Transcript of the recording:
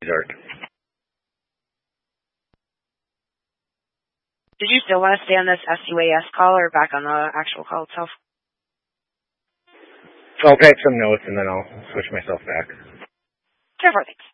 Resort. Did you still want to stay on this SUAS call or back on the actual call itself? I'll take some notes and then I'll switch myself back. Sure, thanks.